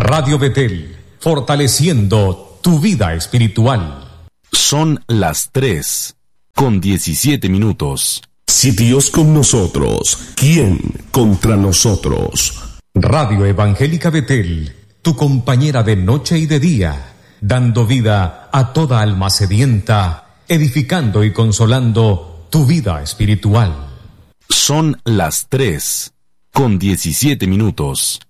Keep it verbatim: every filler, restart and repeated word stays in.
Radio Betel, fortaleciendo tu vida espiritual. Son las tres, con diecisiete minutos. Si Dios con nosotros, ¿quién contra nosotros? Radio Evangélica Betel, tu compañera de noche y de día, dando vida a toda alma sedienta, edificando y consolando tu vida espiritual. Son las tres, con diecisiete minutos.